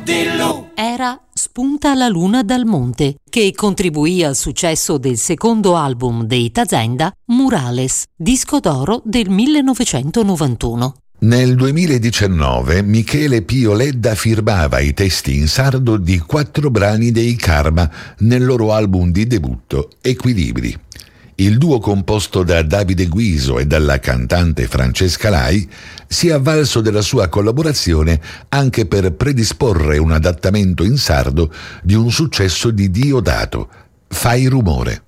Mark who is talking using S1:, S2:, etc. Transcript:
S1: Era Spunta la luna dal monte, che contribuì al successo del secondo album dei Tazenda, Murales, disco d'oro del 1991.
S2: Nel 2019 Michele Pio Ledda firmava i testi in sardo di 4 brani dei Karma nel loro album di debutto Equilibri. Il duo composto da Davide Guiso e dalla cantante Francesca Lai si è avvalso della sua collaborazione anche per predisporre un adattamento in sardo di un successo di Diodato, Fai rumore.